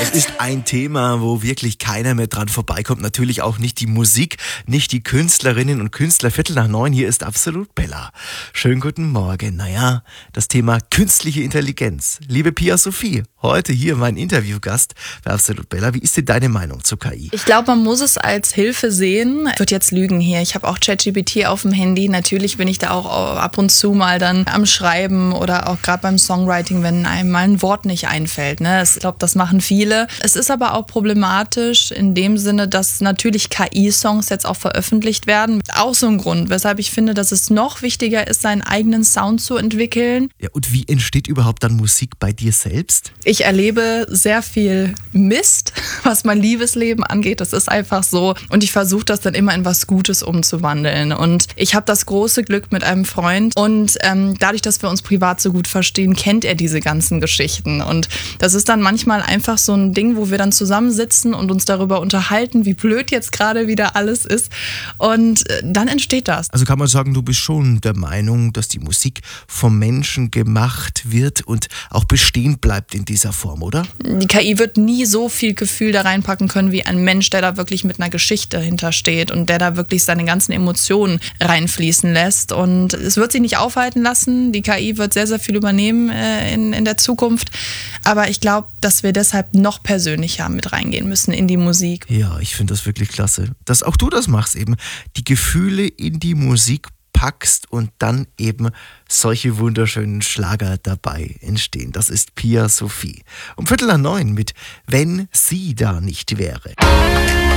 Es ist ein Thema, wo wirklich keiner mehr dran vorbeikommt. Natürlich auch nicht die Musik, nicht die Künstlerinnen und Künstler. 8:45, hier ist Absolut Bella. Schönen guten Morgen. Naja, das Thema künstliche Intelligenz. Liebe Pia Sophie, heute hier mein Interviewgast bei Absolut Bella. Wie ist denn deine Meinung zur KI? Ich glaube, man muss es als Hilfe sehen. Ich würde jetzt lügen hier. Ich habe auch ChatGPT auf dem Handy. Natürlich bin ich da auch ab und zu mal dann am Schreiben oder auch gerade beim Songwriting, wenn einem mal ein Wort nicht einfällt. Ne? Ich glaube, das machen viele. Es ist aber auch problematisch in dem Sinne, dass natürlich KI-Songs jetzt auch veröffentlicht werden. Auch so ein Grund, weshalb ich finde, dass es noch wichtiger ist, seinen eigenen Sound zu entwickeln. Ja, und wie entsteht überhaupt dann Musik bei dir selbst? Ich erlebe sehr viel Mist, was mein Liebesleben angeht. Das ist einfach so. Und ich versuche das dann immer in was Gutes umzuwandeln. Und ich habe das große Glück mit einem Freund. Und dadurch, dass wir uns privat so gut verstehen, kennt er diese ganzen Geschichten. Und das ist dann manchmal einfach so ein Ding, wo wir dann zusammensitzen und uns darüber unterhalten, wie blöd jetzt gerade wieder alles ist. Und dann entsteht das. Also kann man sagen, du bist schon der Meinung, dass die Musik vom Menschen gemacht wird und auch bestehen bleibt in dieser Form, oder? Die KI wird nie so viel Gefühl da reinpacken können wie ein Mensch, der da wirklich mit einer Geschichte hintersteht und der da wirklich seine ganzen Emotionen reinfließen lässt. Und es wird sich nicht aufhalten lassen. Die KI wird sehr, sehr viel übernehmen in der Zukunft. Aber ich glaube, dass wir deshalb noch persönlicher mit reingehen müssen in die Musik. Ja, ich finde das wirklich klasse, dass auch du das machst eben. Die Gefühle in die Musik packst und dann eben solche wunderschönen Schlager dabei entstehen. Das ist Pia Sophie. Um 8:45 mit Wenn sie da nicht wäre.